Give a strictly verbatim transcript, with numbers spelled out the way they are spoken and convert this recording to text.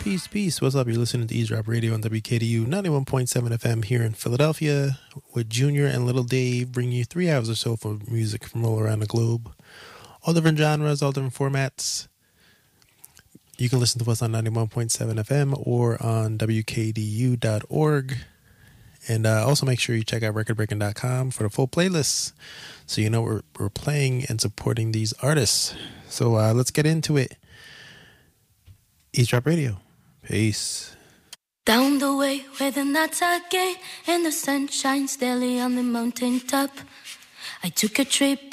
Peace, peace. What's up? You're listening to Eavesdrop Radio on W K D U ninety-one point seven F M here in Philadelphia with Junior and Little Dave, bringing you three hours or so for music from all around the globe. All different genres, all different formats. You can listen to us on ninety-one point seven F M or on W K D U dot org. And uh, also make sure you check out record breaking dot com for the full playlists so you know we're, we're playing and supporting these artists. So uh, let's get into it. Eavesdrop Radio. Peace. Down the way where the nights are gay and the sun shines daily on the mountain top, I took a trip